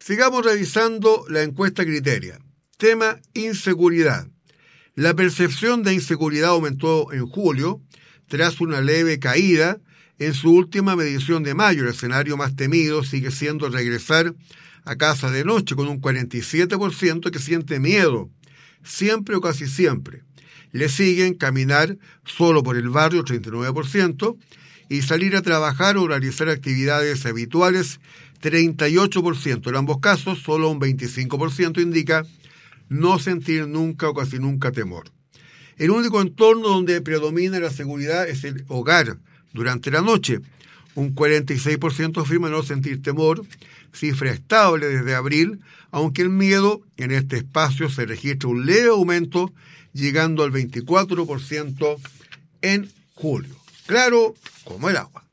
Sigamos revisando la encuesta Criteria. Tema inseguridad. La percepción de inseguridad aumentó en julio tras una leve caída en su última medición de mayo. El escenario más temido sigue siendo regresar a casa de noche, con un 47% que siente miedo, siempre o casi siempre. Le siguen caminar solo por el barrio, 39%, y salir a trabajar o realizar actividades habituales, 38%. En ambos casos, solo un 25% indica no sentir nunca o casi nunca temor. El único entorno donde predomina la seguridad es el hogar durante la noche. Un 46% afirma no sentir temor, cifra estable desde abril, aunque el miedo en este espacio se registra un leve aumento, llegando al 24% en julio. Claro como el agua.